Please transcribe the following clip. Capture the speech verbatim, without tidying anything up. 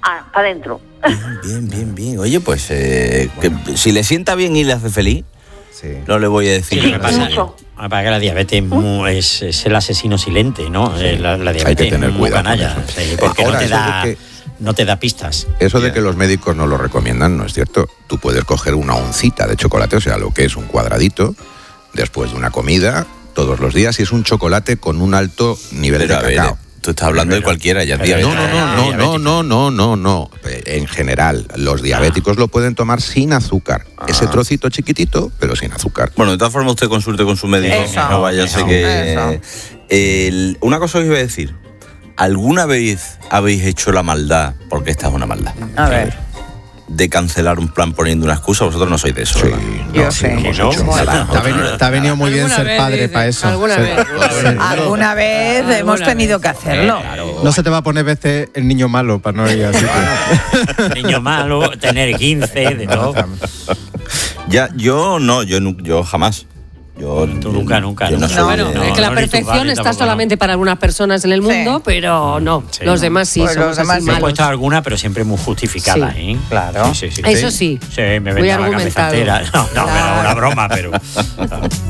para adentro. Bien, bien, bien. Oye, pues eh, que, si le sienta bien y le hace feliz, sí. No le voy a decir. Sí, pasa mucho. Para que la diabetes es, es el asesino silente, ¿no? Sí. La, la diabetes hay que tener es muy cuidado canalla, con eso. Sí, porque Ahora, no te da... Que... no te da pistas. Eso de que los médicos no lo recomiendan no es cierto. Tú puedes coger una oncita de chocolate, o sea, lo que es un cuadradito, después de una comida, todos los días, y es un chocolate con un alto nivel Pero de cacao. Ver, tú estás hablando Pero, de cualquiera, ya es no, no, no, no, no, no, no, no, no. En general, los diabéticos ah. lo pueden tomar sin azúcar. Ah. Ese trocito chiquitito, pero sin azúcar. Bueno, de todas formas, usted consulte con su médico. Eso, no vaya a ser que... Eso. El, una cosa que os iba a decir. ¿Alguna vez habéis hecho la maldad, porque esta es una maldad, a ver, de cancelar un plan poniendo una excusa? Vosotros no sois de eso, sí, ¿verdad? Yo no, sé. Sí, no, no. Te, ha venido, te ha venido muy bien ser vez, padre dice, para eso. ¿Alguna sí. vez? Alguna vez ¿Alguna hemos vez? tenido que hacerlo. Claro. No se te va a poner veces el niño malo para no ir así. Niño malo, tener quince, de todo. Ya, yo no, yo, yo jamás. Yo, Tú nunca, nunca. Yo no no, bueno, no, es que la no, perfección está solamente no. para algunas personas en el mundo, sí. pero no, sí, los demás sí, pues somos los demás así sí. malos. He puesto alguna, pero siempre muy justificada, sí, ¿eh? Claro. Sí, sí, sí. Eso sí. Sí, me muy vendaba la cabeza entera. No, no, claro. pero una broma, pero...